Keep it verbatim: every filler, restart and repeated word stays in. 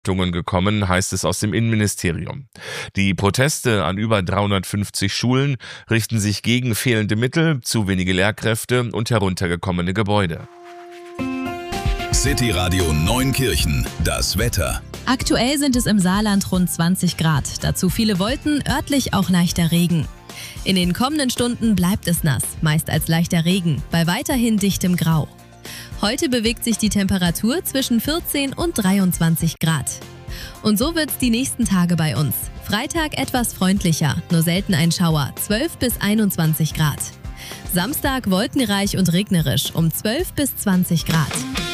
gekommen, heißt es aus dem Innenministerium. Die Proteste an über dreihundertfünfzig Schulen richten sich gegen fehlende Mittel, zu wenige Lehrkräfte und heruntergekommene Gebäude. City Radio Neunkirchen, das Wetter. Aktuell sind es im Saarland rund zwanzig Grad, dazu viele Wolken, örtlich auch leichter Regen. In den kommenden Stunden bleibt es nass, meist als leichter Regen, bei weiterhin dichtem Grau. Heute bewegt sich die Temperatur zwischen vierzehn und dreiundzwanzig Grad. Und so wird's die nächsten Tage bei uns. Freitag etwas freundlicher, nur selten ein Schauer, zwölf bis einundzwanzig Grad. Samstag wolkenreich und regnerisch um zwölf bis zwanzig Grad.